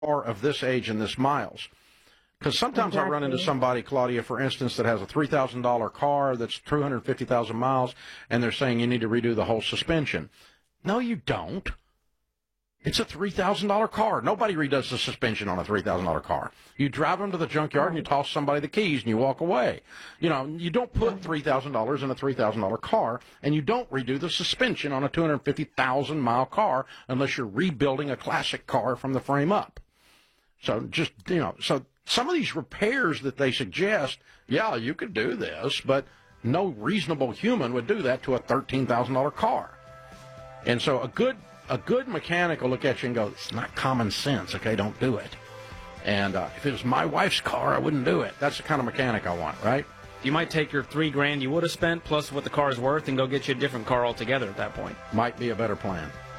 car of this age and this miles. Because sometimes I run into somebody, Claudia, for instance, that has a $3,000 car that's 250,000 miles, and they're saying you need to redo the whole suspension. No, you don't. It's a $3,000 car. Nobody redoes the suspension on a $3,000 car. You drive them to the junkyard and you toss somebody the keys and you walk away. You know, you don't put $3,000 in a $3,000 car, and you don't redo the suspension on a 250,000-mile car unless you're rebuilding a classic car from the frame up. So just, you know, so some of these repairs that they suggest, yeah, you could do this, but no reasonable human would do that to a $13,000 car. And so a good mechanic will look at you and go, it's not common sense, okay, don't do it. And if it was my wife's car, I wouldn't do it. That's the kind of mechanic I want, right? You might take your $3,000 you would have spent plus what the car is worth and go get you a different car altogether at that point. Might be a better plan.